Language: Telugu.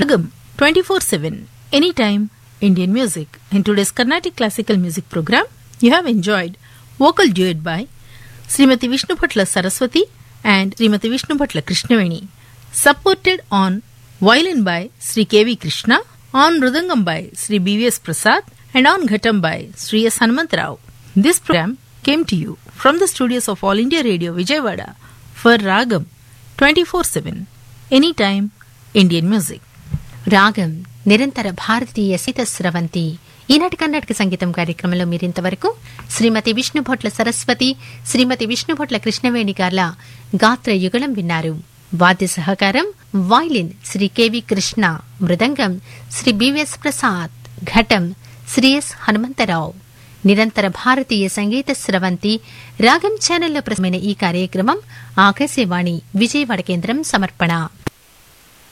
Ragam 24/7 anytime Indian music. In today's Carnatic classical music program, you have enjoyed vocal duet by Srimati Vishnupatla Saraswati and Srimati Vishnupatla Krishnaveni, supported on violin by Sri K.V. Krishna, on mridangam by Sri B.V.S. Prasad, and on ghatam by Sri S. Hanumantarao. This program came to you from the studios of All India Radio Vijayawada for Ragam 24/7 anytime Indian music. రాగం నిరంతర భారతీయ సంగీత స్రవంతి. ఈనాటి కర్ణాటక సంగీతం కార్యక్రమంలో మీరింతవరకు శ్రీమతి విష్ణుభొట్ల సరస్వతి, శ్రీమతి విష్ణుభొట్ల కృష్ణవేణి గార్ల గాత్ర యుగళం విన్నారు. వాద్య సహకారం వైలిన్ శ్రీ కెవి కృష్ణ, మృదంగం శ్రీ బివిఎస్ ప్రసాద్, ఘటం శ్రీ ఎస్ హనుమంతరావు. నిరంతర భారతీయ సంగీత స్రవంతి రాగం ఛానల్లో ప్రసారమైన ఈ కార్యక్రమం ఆకాశవాణి విజయవాడ కేంద్రం సమర్పణ.